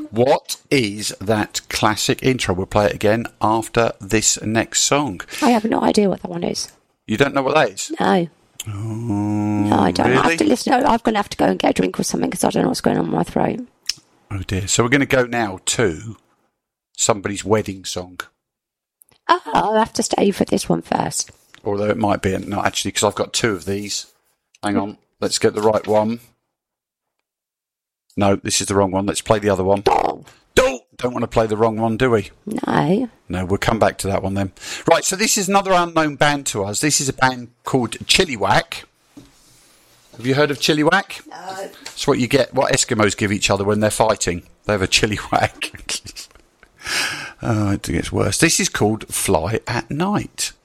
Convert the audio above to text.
What is that classic intro? We'll play it again after this next song. I have no idea what that one is. You don't know what that is? No. Oh, No, I don't. really? I have to listen. I'm going to have to go and get a drink or something because I don't know what's going on with my throat. Oh dear. So we're going to go now to somebody's wedding song. Oh, I'll have to stay for this one first. Although it might be not actually, because I've got two of these. Hang on. Let's get the right one. No, this is the wrong one. Let's play the other one. Don't want to play the wrong one, do we? No. No, we'll come back to that one then. Right, so this is another unknown band to us. This is a band called Chilliwack. Have you heard of Chilliwack? No. It's what you get, what Eskimos give each other when they're fighting. They have a Chilliwack. Oh, it gets worse. This is called Fly at Night.